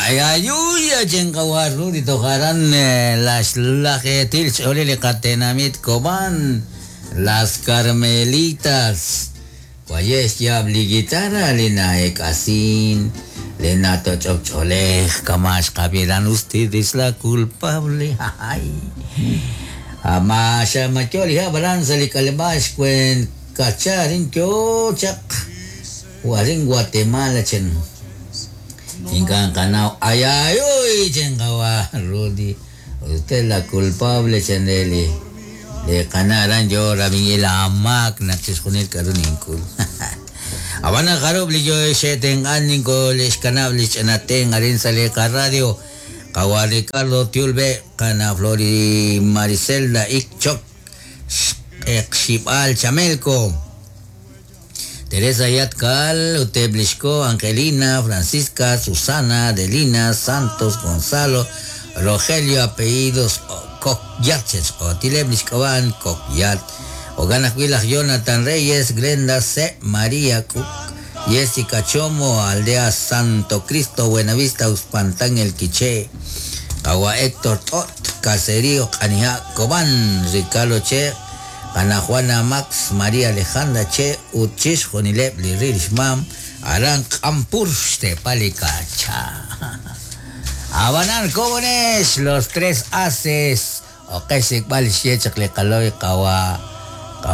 Ayayuya jengkawaru ditokaran las lajetil olele katenamit koban las Carmelitas. Guayes ya beli guitarra linaik asin. Lenato chocholej kamas kabilan ustedes la culpable. Ay. Amasya macholi ha balanza li kalibas kwen kacharin chochak. Waring Guatemala chen. Hingga kanau ayayoy chen kawa Rudy. Usted la culpable chen deli. De kanaran yo rabing ilamak naksis kunil karuninkul. Abana karo bli yo seteng aning ko les kanablis anateng arin sa leka radio. Kawa Ricardo Tiulbe kana Flori Maricelda Ikchok Exipal Chamelco. Teresa Yatkal, Uteblishko, Angelina, Francisca, Susana, Adelina, Santos, Gonzalo, Rogelio, apellidos Cokyatches, Otileblishkovan, Cokyat, Oganakwila, Jonathan Reyes, Glenda C. María Cook, Jessica Chomo, Aldea Santo Cristo, Buenavista, Uspantán, El Quiché, Agua Héctor Tot, Caserío, Canija, Cobán, Ricardo Che, Ana Juana Max, María Alejandra Che, Uchis, Jonilep, Lirish Mam, Aran Campurs de Palicacha. Abanar jóvenes, los tres haces. Ok, si cual siete le caloy kawa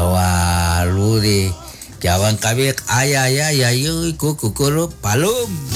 Rudy. Que aban kabik ay, kuku palum.